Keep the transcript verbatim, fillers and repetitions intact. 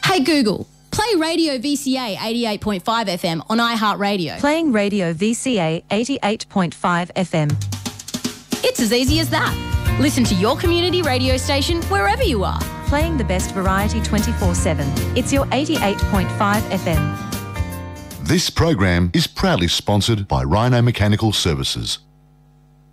Hey Google, play Radio V C A eighty-eight point five F M on iHeartRadio. Playing Radio V C A eighty-eight point five F M. It's as easy as that. Listen to your community radio station wherever you are. Playing the best variety twenty-four seven. It's your eighty-eight point five F M. This program is proudly sponsored by Rhino Mechanical Services.